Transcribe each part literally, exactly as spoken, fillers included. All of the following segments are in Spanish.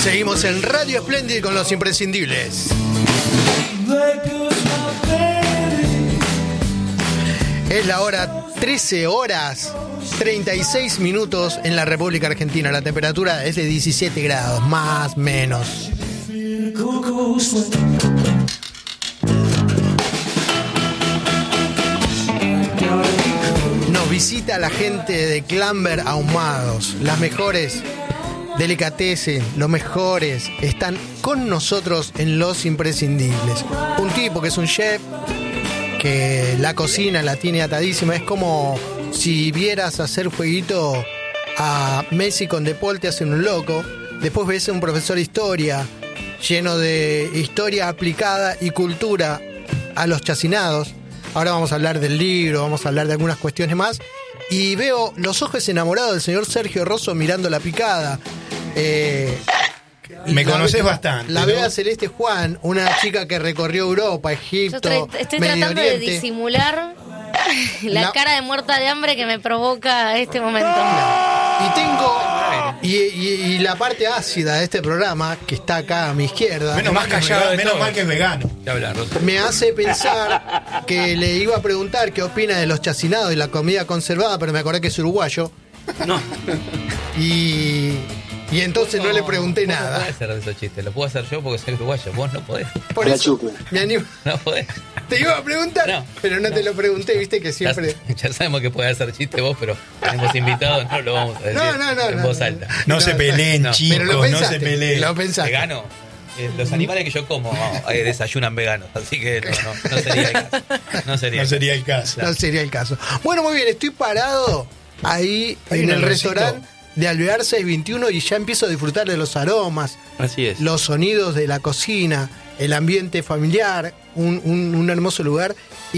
Seguimos en Radio Splendid con los imprescindibles. Es la hora trece horas treinta y seis minutos en la República Argentina. La temperatura es de diecisiete grados, más menos. Nos visita la gente de Clamber Ahumados. Las mejores delicatessen, los mejores, están con nosotros en Los Imprescindibles. Un tipo que es un chef, que la cocina la tiene atadísima. Es como si vieras hacer jueguito a Messi con De Paul, te hacen un loco. Después ves a un profesor de historia lleno de historia aplicada y cultura a los chacinados. Ahora vamos a hablar del libro, vamos a hablar de algunas cuestiones más. Y veo los ojos enamorados del señor Sergio Rosso mirando La Picada. Eh, Me la, conoces bastante. La ¿no? Bea Celeste Juan, una chica que recorrió Europa, Egipto, Yo tra- estoy Medio tratando Oriente. de disimular la, La- cara de muerta de hambre que me provoca este momento. Y tengo y, y, y la parte ácida de este programa, que está acá a mi izquierda, Menos mal, Más que, callado es de vegano, menos todo. mal que es vegano. ¿Qué hablar, Rosa? me hace pensar que le iba a preguntar qué opina de los chacinados y la comida conservada, pero me acordé que es uruguayo. No. Y, y entonces no, le pregunté vos nada. No podés hacer esos chistes, lo puedo hacer yo porque soy uruguayo. Vos no podés. Por eso me animo. No podés. Te iba a preguntar, No, pero no, te lo pregunté, viste que siempre. Ya, ya sabemos que podés hacer chiste vos, pero tenemos invitados, no lo vamos a decir No, no, no, en no, voz no. alta. No, No, se peleen, no. chicos, Pero lo no pensaste, se peleen. lo pensaste. Vegano. Eh, los animales que yo como eh, desayunan veganos, así que no, no, no sería el caso. No sería, No sería el caso. No sería el caso. Bueno, muy bien, estoy parado ahí Hay en un el olorcito. restaurante de Alvear seiscientos veintiuno y ya empiezo a disfrutar de los aromas, Así es. los sonidos de la cocina, el ambiente familiar, un, un, un hermoso lugar.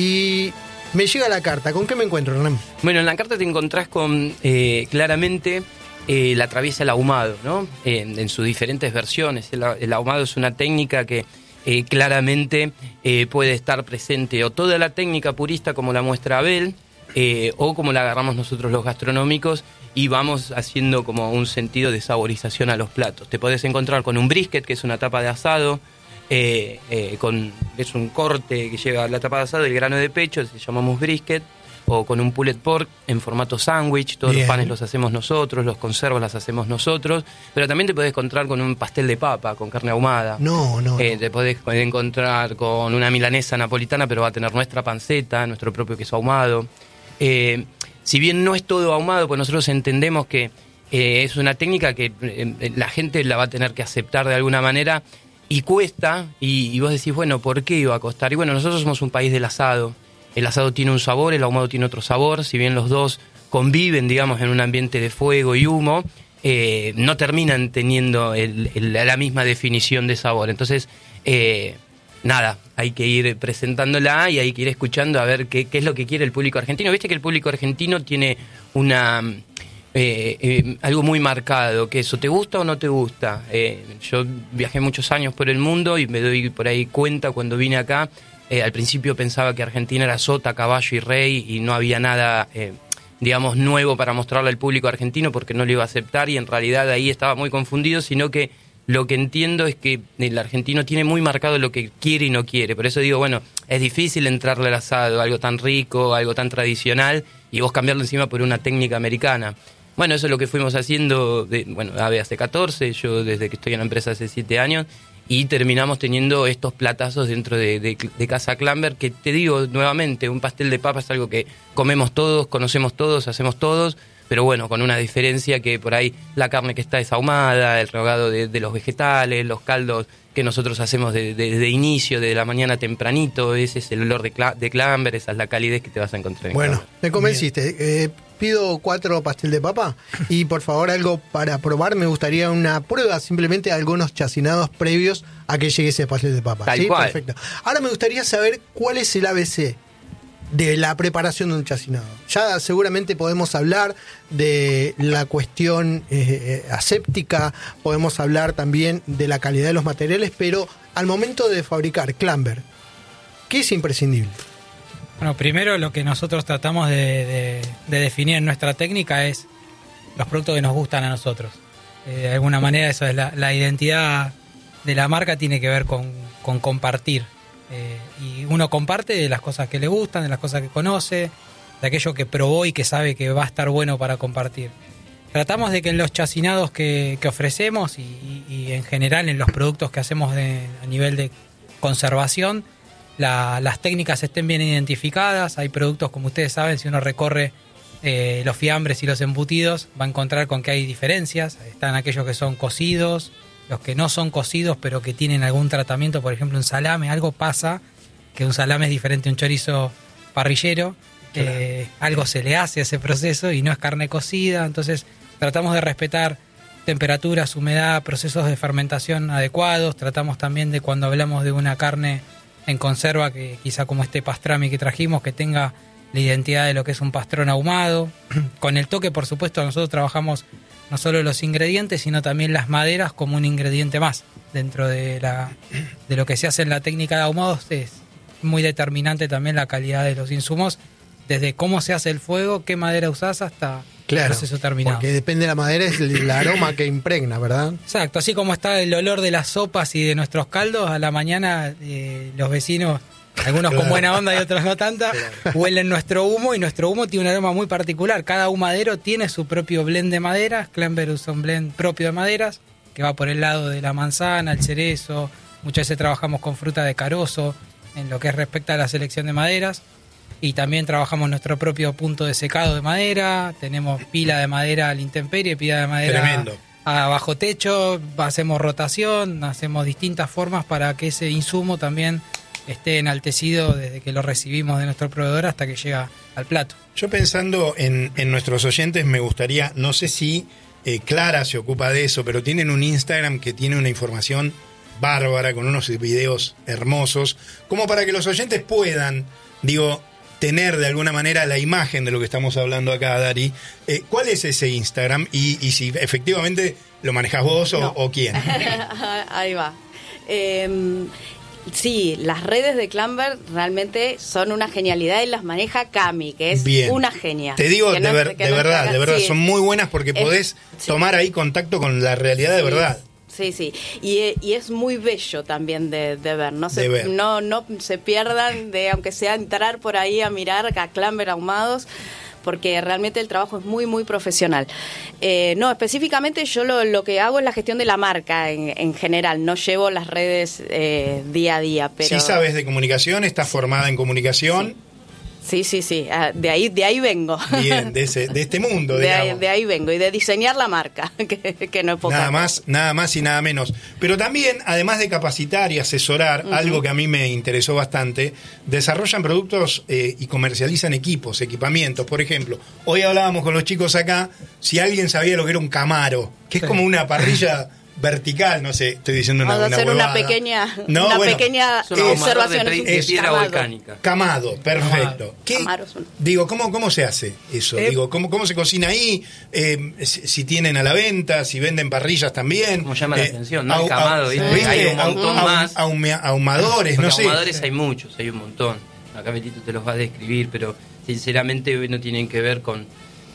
Y me llega la carta. ¿Con qué me encuentro, Hernán? Bueno, en la carta te encontrás con eh, claramente eh, la atraviesa el ahumado, ¿no? En, en sus diferentes versiones. El, el ahumado es una técnica que eh, claramente eh, puede estar presente o toda la técnica purista como la muestra Abel, eh, o como la agarramos nosotros los gastronómicos y vamos haciendo como un sentido de saborización a los platos. Te podés encontrar con un brisket, que es una tapa de asado, eh, eh, con, es un corte que lleva la tapa de asado y el grano de pecho, se llamamos brisket, o con un pulled pork en formato sándwich. Todos Bien. los panes los hacemos nosotros, los conservas las hacemos nosotros, pero también te podés encontrar con un pastel de papa, con carne ahumada. No, no. Eh, no. te podés encontrar con una milanesa napolitana, pero va a tener nuestra panceta, nuestro propio queso ahumado. Eh, si bien no es todo ahumado, pues nosotros entendemos que eh, es una técnica que eh, la gente la va a tener que aceptar de alguna manera y cuesta, y, y vos decís, bueno, ¿por qué iba a costar? Y bueno, nosotros somos un país del asado. El asado tiene un sabor, el ahumado tiene otro sabor, si bien los dos conviven, digamos, en un ambiente de fuego y humo, eh, no terminan teniendo el, el, la misma definición de sabor. Entonces, eh, nada, hay que ir presentándola y hay que ir escuchando a ver qué, qué es lo que quiere el público argentino. Viste que el público argentino tiene una eh, eh, algo muy marcado, que eso, ¿te gusta o no te gusta? Eh, yo viajé muchos años por el mundo y me doy por ahí cuenta cuando vine acá. Eh, al principio pensaba que Argentina era sota, caballo y rey y no había nada, eh, digamos, nuevo para mostrarle al público argentino porque no lo iba a aceptar, y en realidad ahí estaba muy confundido, sino que lo que entiendo es que el argentino tiene muy marcado lo que quiere y no quiere. Por eso digo, bueno, es difícil entrarle al asado, algo tan rico, algo tan tradicional, y vos cambiarlo encima por una técnica americana. Bueno, eso es lo que fuimos haciendo, de, bueno, A B hace catorce, yo desde que estoy en la empresa hace siete años, y terminamos teniendo estos platazos dentro de, de, de Casa Clamber, que te digo nuevamente, un pastel de papa es algo que comemos todos, conocemos todos, hacemos todos, pero bueno, con una diferencia que por ahí la carne que está es ahumada, el rehogado de, de los vegetales, los caldos que nosotros hacemos de, de, de inicio, de la mañana tempranito, ese es el olor de, cla- de Clamber, esa es la calidez que te vas a encontrar en Bueno, Clamber. me convenciste. Eh, pido cuatro pastel de papa y por favor algo para probar. Me gustaría una prueba, simplemente algunos chacinados previos a que llegue ese pastel de papa. Tal ¿Sí? cual. Perfecto. Ahora me gustaría saber cuál es el A B C de la preparación de un chacinado. Ya seguramente podemos hablar de la cuestión eh, aséptica, podemos hablar también de la calidad de los materiales, pero al momento de fabricar Clamber, ¿qué es imprescindible? Bueno, primero lo que nosotros tratamos de, de, de definir en nuestra técnica es los productos que nos gustan a nosotros. Eh, de alguna manera eso es la, la identidad de la marca, tiene que ver con, con compartir. Eh, y uno comparte de las cosas que le gustan, de las cosas que conoce, de aquello que probó y que sabe que va a estar bueno para compartir. Tratamos de que en los chacinados que, que ofrecemos y, y, y en general en los productos que hacemos de, a nivel de conservación, la, las técnicas estén bien identificadas. Hay productos, como ustedes saben, si uno recorre eh, los fiambres y los embutidos, va a encontrar con que hay diferencias. Están aquellos que son cocidos, los que no son cocidos pero que tienen algún tratamiento, por ejemplo un salame. Algo pasa, que un salame es diferente a un chorizo parrillero, claro. eh, algo se le hace a ese proceso y no es carne cocida. Entonces tratamos de respetar temperaturas, humedad, procesos de fermentación adecuados. Tratamos también de, cuando hablamos de una carne en conserva, que quizá como este pastrami que trajimos, que tenga la identidad de lo que es un pastrón ahumado. Con el toque, por supuesto, nosotros trabajamos no solo los ingredientes, sino también las maderas como un ingrediente más. Dentro de, la, de lo que se hace en la técnica de ahumados es muy determinante también la calidad de los insumos, desde cómo se hace el fuego, qué madera usás, hasta claro, el proceso terminado. Porque depende de la madera, es el aroma que impregna, ¿verdad? Exacto, así como está el olor de las sopas y de nuestros caldos, a la mañana eh, los vecinos, algunos claro. con buena onda y otros no tanta, claro. huelen nuestro humo, y nuestro humo tiene un aroma muy particular. Cada ahumadero tiene su propio blend de maderas. Clamber usa un blend propio de maderas, que va por el lado de la manzana, el cerezo. Muchas veces trabajamos con fruta de carozo, en lo que respecta a la selección de maderas. Y también trabajamos nuestro propio punto de secado de madera. Tenemos pila de madera a la intemperie, pila de madera Tremendo. a bajo techo. Hacemos rotación, hacemos distintas formas para que ese insumo también esté enaltecido desde que lo recibimos de nuestro proveedor hasta que llega al plato. Yo pensando en, en nuestros oyentes, me gustaría, no sé si eh, Clara se ocupa de eso, pero tienen un Instagram que tiene una información bárbara, con unos videos hermosos, como para que los oyentes puedan, digo, tener de alguna manera la imagen de lo que estamos hablando acá, Dari. Eh, ¿Cuál es ese Instagram? Y, y si efectivamente lo manejas vos o, no. o quién. Ahí va. Eh, Sí, las redes de Clamber realmente son una genialidad y las maneja Cami, que es Bien. una genia. Te digo, que de, no, ver, que de no verdad, de verdad, sí. son muy buenas porque es, podés sí. tomar ahí contacto con la realidad de sí. verdad. Sí, sí, y, y es muy bello también de, de ver. No se, De ver. No, no se pierdan de, aunque sea entrar por ahí a mirar a Clamber ahumados, porque realmente el trabajo es muy, muy profesional. Eh, no, específicamente yo lo, lo que hago es la gestión de la marca en, en general, no llevo las redes eh, día a día. Pero Sí sabes de comunicación, estás formada en comunicación. Sí, sí, sí, de ahí, de ahí vengo. Bien, de, ese, de este mundo, de digamos. ahí, de ahí vengo, y de diseñar la marca, que, que no es poca Nada cosa. más, nada más y nada menos. Pero también, además de capacitar y asesorar, uh-huh. algo que a mí me interesó bastante, desarrollan productos eh, y comercializan equipos, equipamientos. Por ejemplo, hoy hablábamos con los chicos acá, si alguien sabía lo que era un Camaro, que es sí. como una parrilla vertical, no sé, estoy diciendo una, Vamos a una hacer huevada. una pequeña, no, una bueno, pequeña es un ahumador observación. de, Es un de piedra camado. volcánica. Camado, perfecto. ¿Qué, Camaro es un- digo, ¿cómo, ¿cómo se hace eso? Eh, digo, ¿cómo, ¿Cómo se cocina ahí? Eh, si, si tienen a la venta, si venden parrillas también. Como llama la Eh, atención, ¿no? au- El camado, au- ¿viste? ¿viste? Hay un montón Au- más. ahume- ahumadores, Porque no sé. ahumadores hay muchos, hay un montón. Acá Betito te los va a describir, pero sinceramente no tienen que ver con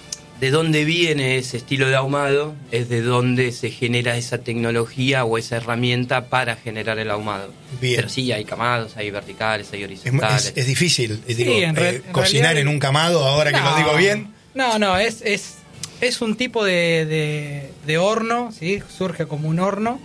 de dónde viene ese estilo de ahumado, es de dónde se genera esa tecnología o esa herramienta para generar el ahumado. Bien. Pero sí, hay camados, hay verticales, hay Es, horizontales. es- es difícil, eh, Sí, digo, en re- eh, en cocinar realidad- en un camado, ahora que No. lo digo bien. No, no, es, es, es un tipo de, de, de horno, ¿sí? Surge como un horno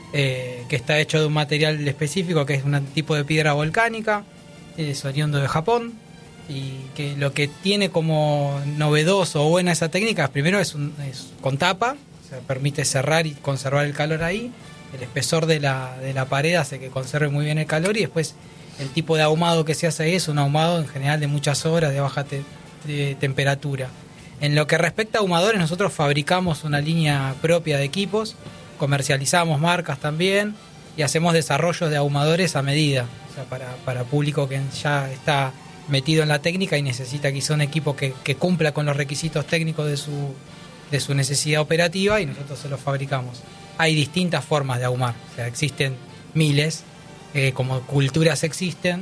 eh, que está hecho de un material específico que es un tipo de piedra volcánica, es oriundo de Japón, y que lo que tiene como novedoso o buena esa técnica, primero es, un, es con tapa, o sea, permite cerrar y conservar el calor ahí, el espesor de la, de la pared hace que conserve muy bien el calor, y después el tipo de ahumado que se hace ahí es un ahumado en general de muchas horas, de baja te- de temperatura. En lo que respecta a ahumadores, nosotros fabricamos una línea propia de equipos, comercializamos marcas también y hacemos desarrollos de ahumadores a medida, o sea, para, para público que ya está metido en la técnica y necesita quizá un equipo que, que cumpla con los requisitos técnicos de su, de su necesidad operativa, y nosotros se los fabricamos. Hay distintas formas de ahumar, o sea, existen miles, eh, como culturas existen,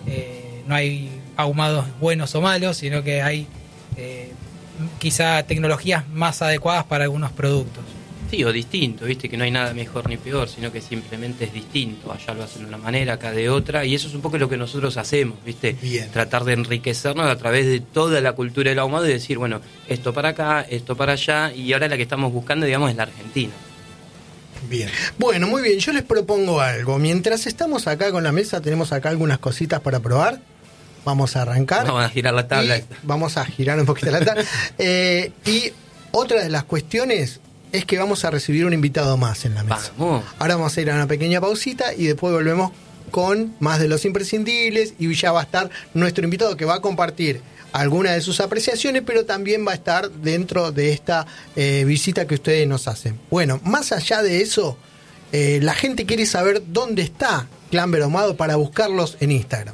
eh, no hay ahumados buenos o malos, sino que hay eh, quizá tecnologías más adecuadas para algunos productos. Sí, o distinto, viste, que no hay nada mejor ni peor, sino que simplemente es distinto. Allá lo hacen de una manera, acá de otra, y eso es un poco lo que nosotros hacemos, viste. Bien. Tratar de enriquecernos a través de toda la cultura del ahumado y decir, bueno, esto para acá, esto para allá, y ahora la que estamos buscando, digamos, es la Argentina. Bien. Bueno, muy bien, yo les propongo algo. Mientras estamos acá con la mesa, tenemos acá algunas cositas para probar. Vamos a arrancar. Vamos a girar la tabla. Y vamos a girar un poquito la tabla. eh, y otra de las cuestiones es que vamos a recibir un invitado más en la mesa. Vamos. Ahora vamos a ir a una pequeña pausita y después volvemos con más de los imprescindibles y ya va a estar nuestro invitado que va a compartir algunas de sus apreciaciones, pero también va a estar dentro de esta eh, visita que ustedes nos hacen. Bueno, más allá de eso, eh, la gente quiere saber dónde está Clambert Ahumado para buscarlos en Instagram.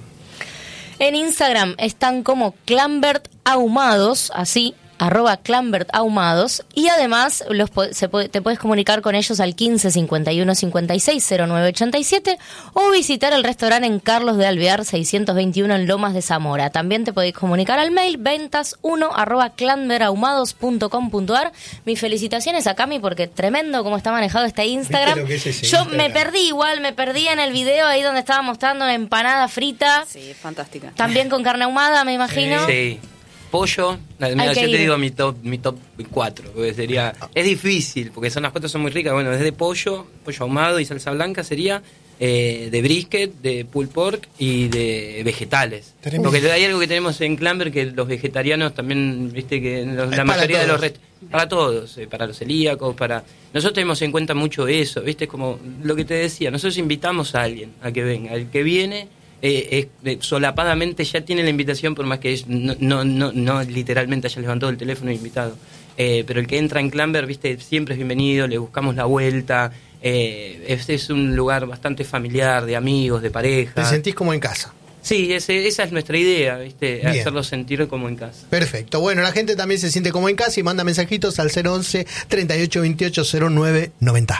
En Instagram están como Clambert Ahumados, así, arroba Clambert Ahumados, y además los, se puede, te puedes comunicar con ellos al quince cincuenta y uno cincuenta y seis cero nueve ochenta y siete o visitar el restaurante en Carlos de Alvear seiscientos veintiuno en Lomas de Zamora. También te podéis comunicar al mail ventas uno arroba clamberahumados punto com punto ar. Mis felicitaciones a Cami porque tremendo cómo está manejado este Instagram. Lo que es ese Yo Instagram? me perdí igual, me perdí en el video ahí donde estaba mostrando una empanada frita, Sí, fantástica. también con carne ahumada, me imagino. Sí. Pollo, mira, que yo ir. te digo mi top mi top cuatro, porque sería, es difícil, porque son las cuatro son muy ricas, bueno, desde pollo, pollo ahumado y salsa blanca sería, eh, de brisket, de pulled pork y de vegetales. Tremendo. Porque hay algo que tenemos en Clambert que los vegetarianos también, viste que los- Es la para mayoría de los todos. rest- para todos, eh, para los celíacos, para nosotros tenemos en cuenta mucho eso, viste, es como lo que te decía, nosotros invitamos a alguien a que venga, el que viene Eh, es, eh, solapadamente ya tiene la invitación, por más que es- no, no, no, no literalmente haya levantado el teléfono e invitado. Eh, pero el que entra en Clambert, viste, siempre es bienvenido, le buscamos la vuelta. Eh, este es un lugar bastante familiar, de amigos, de pareja. Te sentís como en casa. Sí, ese, esa es nuestra idea, viste, Bien. hacerlo sentir como en casa. Perfecto. Bueno, la gente también se siente como en casa y manda mensajitos al cero once, treinta y ocho veintiocho, cero nueve noventa.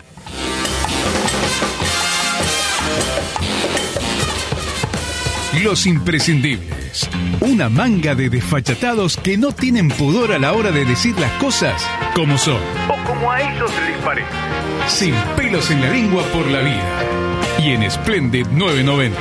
Los imprescindibles. Una manga de desfachatados que no tienen pudor a la hora de decir las cosas como son. O como a ellos les parece. Sin pelos en la lengua por la vida. Y en Splendid novecientos noventa.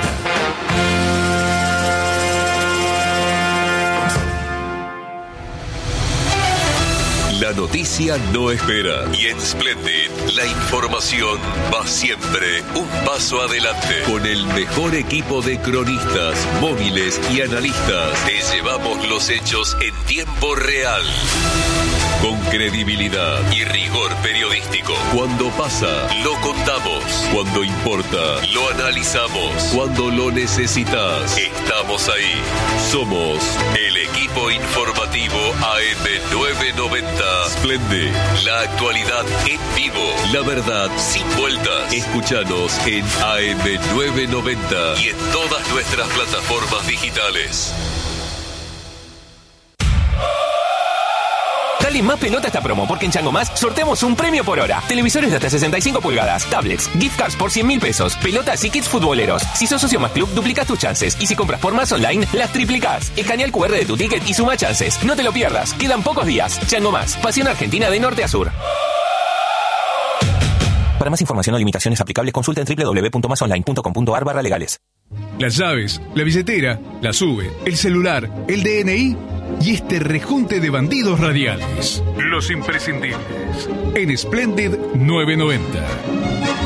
La noticia no espera y en Splendid la información va siempre un paso adelante. Con el mejor equipo de cronistas, móviles y analistas, te llevamos los hechos en tiempo real. Con credibilidad y rigor periodístico. Cuando pasa, lo contamos. Cuando importa, lo analizamos. Cuando lo necesitas, estamos ahí. Somos el equipo informativo A M novecientos noventa. Splendid, la actualidad en vivo. La verdad sin vueltas. Escúchanos en A M novecientos noventa y en todas nuestras plataformas digitales. Dale más pelota a esta promo, porque en Chango Más sorteamos un premio por hora. Televisores de hasta sesenta y cinco pulgadas, tablets, gift cards por cien mil pesos, pelotas y kits futboleros. Si sos socio Más Club, duplicás tus chances. Y si compras por Más Online, las triplicás. Escanea el cu erre de tu ticket y suma chances. No te lo pierdas, quedan pocos días. Chango Más, pasión argentina de norte a sur. Para más información o limitaciones aplicables, consulta en doble u doble u doble u punto más online punto com punto ar barra legales. Las llaves, la billetera, la sube, el celular, el D N I y este rejunte de bandidos radiales. Los imprescindibles. En Splendid novecientos noventa.